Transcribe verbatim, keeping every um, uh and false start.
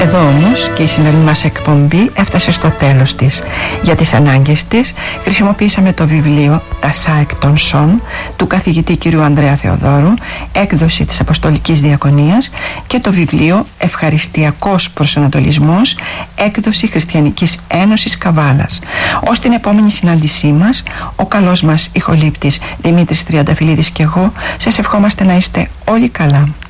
Εδώ όμως και η σημερινή μας εκπομπή έφτασε στο τέλος της. Για τις ανάγκες της χρησιμοποίησαμε το βιβλίο «Τα ΣΑΕΚ των ΣΟΝ» του καθηγητή κ. Ανδρέα Θεοδόρου, έκδοση της Αποστολικής Διακονίας, και το βιβλίο «Ευχαριστιακός προσανατολισμός», έκδοση Χριστιανικής Ένωσης Καβάλας. Ως την επόμενη συνάντησή μας, ο καλός μας ηχολήπτης Δημήτρης Τριανταφυλλίδης και εγώ σας ευχόμαστε να είστε όλοι καλά.